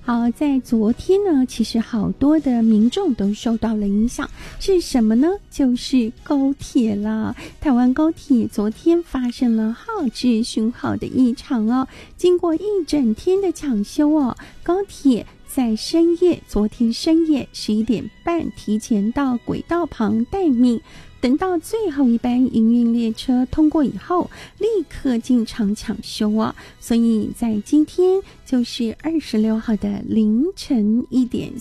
好，在昨天呢，其实好多的民众都受到了影响，是什么呢？就是高铁啦。台湾高铁昨天发生了号志讯号的异常哦，经过一整天的抢修哦，高铁在昨天深夜11点半提前到轨道旁待命，等到最后一班营运列车通过以后，立刻进场抢修啊！所以在今天就是26号的凌晨1点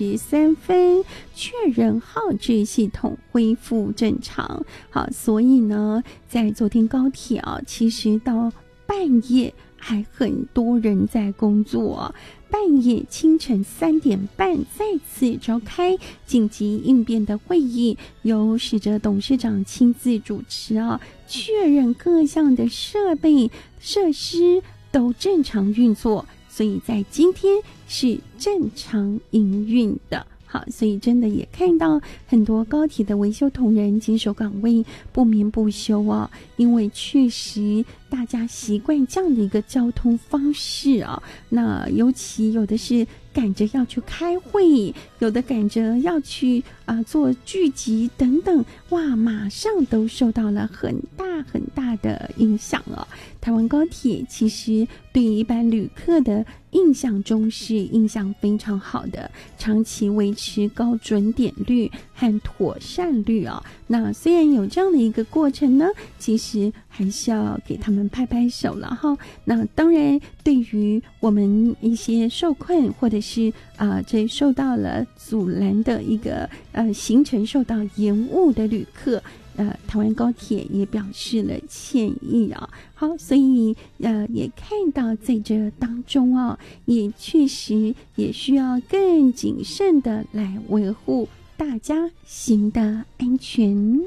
43分，确认号志系统恢复正常。好，所以呢，在昨天高铁啊，其实到半夜还很多人在工作，半夜清晨3点半再次召开紧急应变的会议，由使得董事长亲自主持确认各项的设备设施都正常运作，所以在今天是正常营运的。好，所以真的也看到很多高铁的维修同仁坚守岗位，不眠不休啊，因为确实大家习惯这样的一个交通方式啊。那尤其有的是赶着要去开会，有的赶着要去做聚集等等，哇，马上都受到了很大的影响啊。台湾高铁其实对于一般旅客的印象中是印象非常好的，长期维持高准点率和妥善率啊。那虽然有这样的一个过程呢，其实还是要给他们拍拍手了哈。那当然，对于我们一些受困或者是这受到了阻拦的一个行程受到延误的旅客，台湾高铁也表示了歉意啊。好，所以也看到在这当中也确实也需要更谨慎的来维护大家行的安全。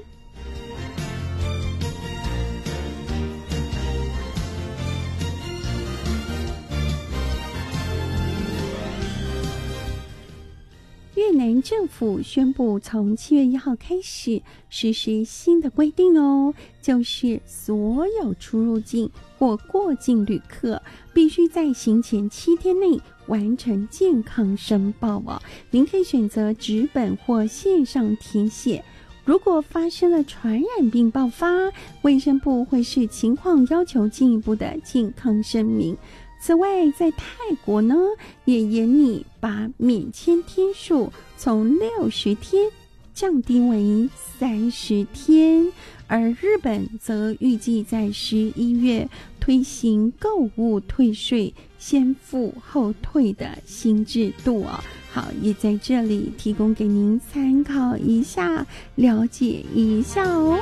越南政府宣布从7月1号开始实施新的规定哦，就是所有出入境或过境旅客必须在行前7天内完成健康申报哦。您可以选择纸本或线上填写。如果发生了传染病爆发，卫生部会视情况要求进一步的健康声明。此外，在泰国呢，也严拟把免签天数从60天降低为30天，而日本则预计在11月推行购物退税先付后退的新制度哦。好，也在这里提供给您参考一下，了解一下哦。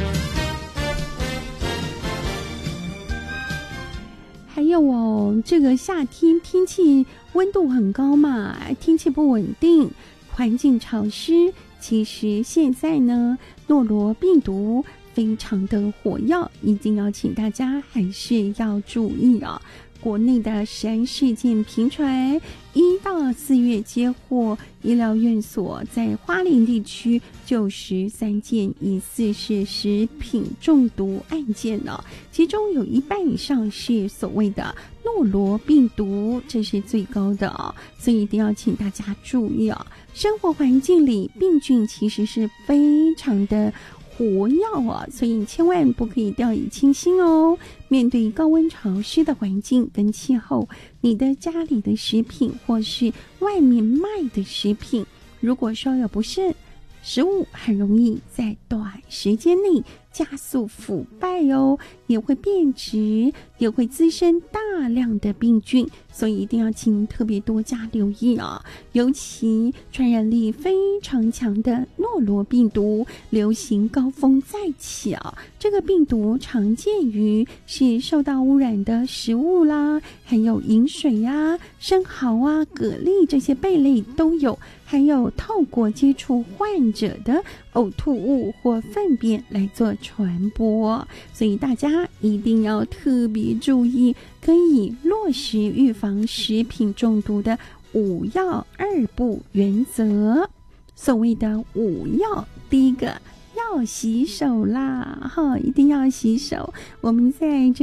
还有这个夏天天气温度很高嘛，天气不稳定，环境潮湿，其实现在呢，诺罗病毒非常的火药，一定要请大家还是要注意啊。国内的食安事件频传，1到4月接获医疗院所在花莲地区就13件疑似是食品中毒案件呢，其中有1半以上是所谓的诺罗病毒，这是最高的哦，所以一定要请大家注意哦。生活环境里病菌其实是非常的活药啊，所以你千万不可以掉以轻心哦。面对高温潮湿的环境跟气候，你的家里的食品或是外面卖的食品，如果稍有不慎，食物很容易在短时间内加速腐败哦，也会变质，也会滋生大量的病菌，所以一定要请特别多加留意啊。尤其传染力非常强的诺罗病毒流行高峰再起啊，这个病毒常见于是受到污染的食物啦，还有饮水啊、生蚝啊、蛤蜊这些贝类都有，还有透过接触患者的呕吐物或粪便来做传播，所以大家一定要特别注意，可以落实预防食品中毒的5要2不原则。所谓的5要，第一个要洗手啦，一定要洗手。我们在这